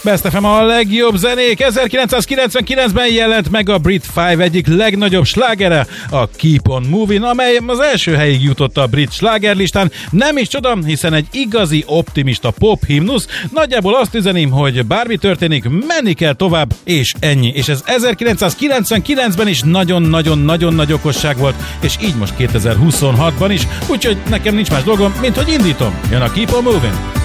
Best FM a legjobb zenék. 1999-ben jelent meg a Brit Five egyik legnagyobb slágere, a Keep on Moving, amely az első helyig jutott a brit slágerlistán. Nem is csoda, hiszen egy igazi optimista pop himnusz. Nagyjából azt üzenim, hogy bármi történik, menni kell tovább, és ennyi. És ez 1999-ben is nagyon-nagyon-nagyon nagy okosság volt, és így most 2026-ban is, úgyhogy nekem nincs más dolgom, mint hogy indítom. Jön a Keep on Moving.